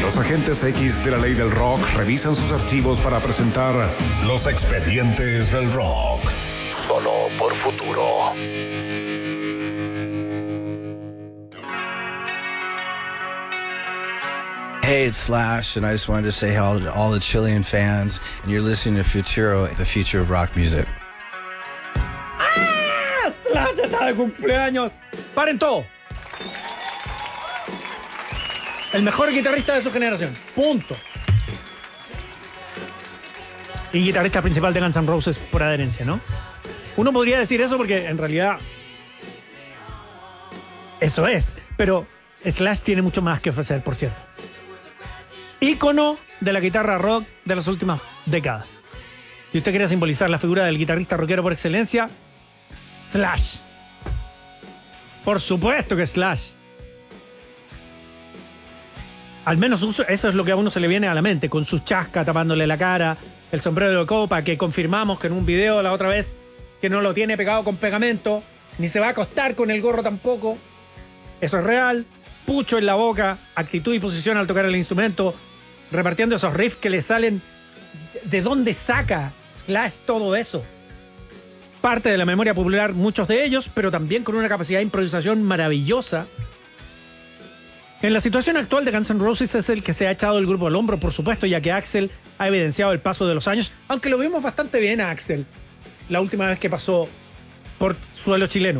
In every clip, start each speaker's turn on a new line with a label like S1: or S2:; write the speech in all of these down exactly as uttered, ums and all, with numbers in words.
S1: Los agentes X de la ley del rock revisan sus archivos para presentar Los Expedientes del Rock. Solo por Futuro.
S2: Hey, it's Slash, and I just wanted to say hello to all the Chilean fans, and you're listening to Futuro, the future of rock music.
S3: ¡Ah! ¡Slash está de cumpleaños! ¡Paren todo! El mejor guitarrista de su generación. Punto. Y guitarrista principal de Guns N' Roses por adherencia, ¿no? Uno podría decir eso porque en realidad eso es. Pero Slash tiene mucho más que ofrecer, por cierto. Ícono de la guitarra rock de las últimas décadas. Si usted quiere simbolizar la figura del guitarrista rockero por excelencia, Slash. Por supuesto que Slash. Al menos eso es lo que a uno se le viene a la mente, con su chasca tapándole la cara, el sombrero de copa, que confirmamos que en un video la otra vez que no lo tiene pegado con pegamento, ni se va a acostar con el gorro tampoco. Eso es real. Pucho en la boca, actitud y posición al tocar el instrumento, repartiendo esos riffs que le salen. ¿De dónde saca Slash todo eso? Parte de la memoria popular, muchos de ellos, pero también con una capacidad de improvisación maravillosa. En la situación actual de Guns N' Roses es el que se ha echado el grupo al hombro, por supuesto, ya que Axl ha evidenciado el paso de los años, aunque lo vimos bastante bien a Axl la última vez que pasó por suelo chileno.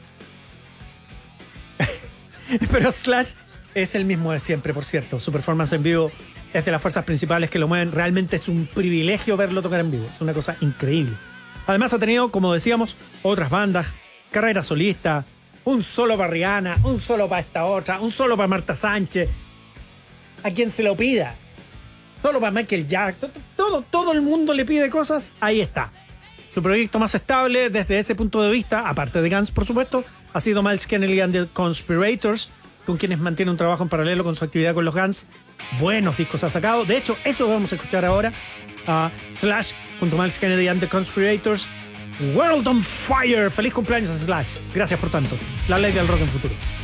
S3: Pero Slash es el mismo de siempre, por cierto. Su performance en vivo es de las fuerzas principales que lo mueven. Realmente es un privilegio verlo tocar en vivo. Es una cosa increíble. Además ha tenido, como decíamos, otras bandas, carrera solista, un solo para Rihanna, un solo para esta otra, un solo para Marta Sánchez, a quien se lo pida. Solo para Michael Jackson. Todo, todo el mundo le pide cosas. Ahí está. Su proyecto más estable desde ese punto de vista, aparte de Guns, por supuesto, ha sido Miles Kennedy and the Conspirators, con quienes mantiene un trabajo en paralelo con su actividad con los Guns. Buenos discos ha sacado. De hecho, eso vamos a escuchar ahora. Uh, Slash junto a Miles Kennedy and the Conspirators. World on Fire. Feliz cumpleaños a Slash. Gracias por tanto. La ley del rock en futuro.